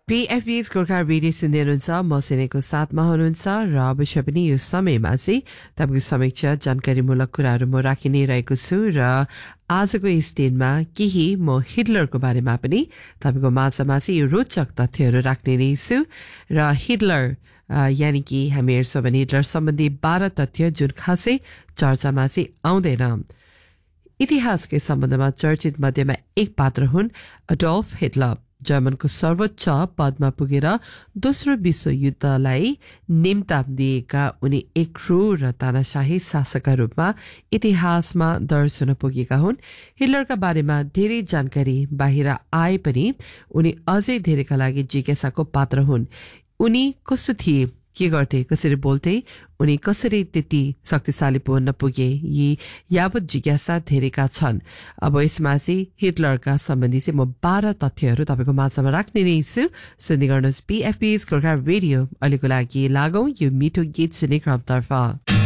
PFB's Gorkha radio सुन्दै हुनुहुन्छ म सिनेको साथमा हुनुहुन्छ र अवश्य पनि यो समयमा चाहिँ तपाईँको समक्ष जानकारीमूलक कुराहरू म राखि नै रहेको छु र आजको यस दिनमा केही म हिटलरको बारेमा पनि तपाईँको माझमा चाहिँ यो रोचक तथ्यहरू राख्ने नै छु र हिटलर यानी कि हामी हेर्छौँ भने हिटलर सम्बन्धी 12 तथ्य जुन खासै चर्चामा चाहिँ आउँदैन इतिहासकै सम्बन्धमा चर्चित मध्येमा एक पात्र हुन् अडोल्फ हिटलर जर्मनको सर्वोच्च पदमा पुगेर दोस्रो विश्वयुद्धलाई निम्ता दिएका उनी एक क्रूर र तानाशाही शासकका रूपमा इतिहासमा दर्ज हुन पुगेका हुन् हिटलरका बारेमा धेरै जानकारी बाहिर आए पनि उनी अझै धेरैका लागि जिज्ञासाको पात्र हुन् उनी कस्तो थिए के गर्थे कसरी बोल्थे उनी कसरी त्यति शक्तिशाली बन्न पुगे यी यावत जिज्ञासा धेरैका छन् अब यसमा चाहिँ हिटलरका सम्बन्धी चाहिँ म 12 तथ्यहरू तपाईँको माझमा राख्ने नै छु सुन्दै गर्नुहोस् PFB's गोर्खा रेडियो अहिलेको लागि लागौं यो मिठो गीत सुन्ने क्रमतर्फ